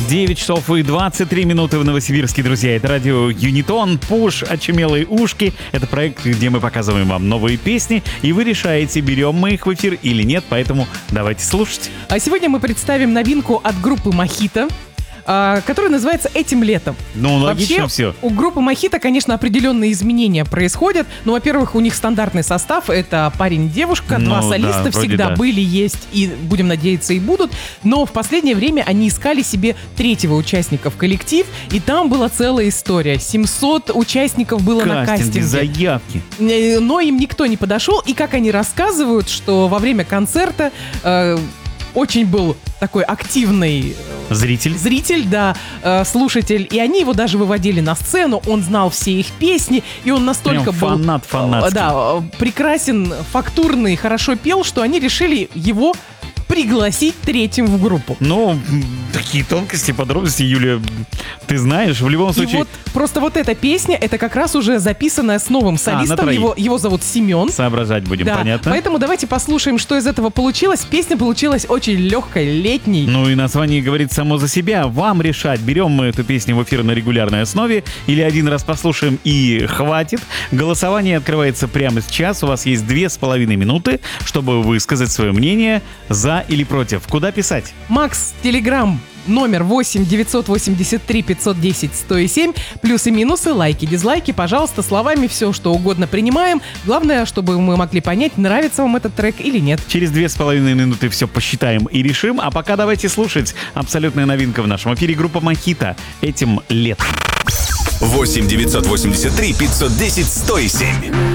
9 часов и 23 минуты в Новосибирске, друзья. Это радио Юнитон, Пуш, очумелые ушки. Это проект, где мы показываем вам новые песни, и вы решаете, берем мы их в эфир или нет, поэтому давайте слушать. А сегодня мы представим новинку от группы Мохито, которая называется «Этим летом». Ну, логично Вообще, все. у группы Мохито, конечно, определенные изменения происходят. Ну, во-первых, у них стандартный состав. Это парень и девушка, Ну, два да, солиста вроде всегда да. были, есть и, будем надеяться, и будут. Но в последнее время они искали себе третьего участника в коллектив, и там была целая история. 700 участников было на Кастинги, кастинге. заявки. Но им никто не подошел. И как они рассказывают, что во время концерта очень был такой активный Зритель. да, слушатель, и они его даже выводили на сцену, он знал все их песни, и он настолько Прям был фанатский. да, прекрасен, фактурный, хорошо пел, что они решили его пригласить третьим в группу. Ну, такие тонкости, подробности, Юлия, ты знаешь, в любом И случае... вот просто вот эта песня, это как раз уже записанная с новым солистом, троих. его зовут Семен. Соображать будем, Да, понятно? поэтому давайте послушаем, что из этого получилось. Песня получилась очень легкой, летней. Ну и название говорит само за себя. Вам решать, берем мы эту песню в эфир на регулярной основе или один раз послушаем и хватит. Голосование открывается прямо сейчас. У вас есть 2,5 минуты, чтобы высказать свое мнение за или против. Куда писать? Макс, Телеграм, номер 8 983 510 107. Плюсы, минусы, лайки, дизлайки. Пожалуйста, словами все, что угодно принимаем. Главное, чтобы мы могли понять, нравится вам этот трек или нет. Через 2,5 минуты все посчитаем и решим. А пока давайте слушать. Абсолютная новинка в нашем эфире. Группа Мохито «Этим летом». 8 983 510 107.